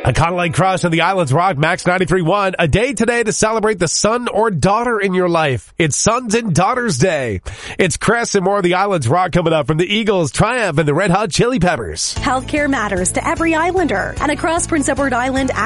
A Conley Crush on the Islands Rock, Max 93.1. A day today to celebrate the son or daughter in your life. It's Sons and Daughters Day. It's Chris and more of the Islands Rock coming up from the Eagles, Triumph, and the Red Hot Chili Peppers. Healthcare matters to every Islander. And across Prince Edward Island,